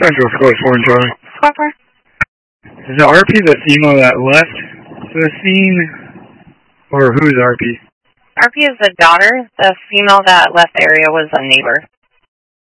Central Score 4 and Charlie. Score 4. Is the RP the female that left the scene, or who's RP? RP is the daughter. The female that left the area was a neighbor.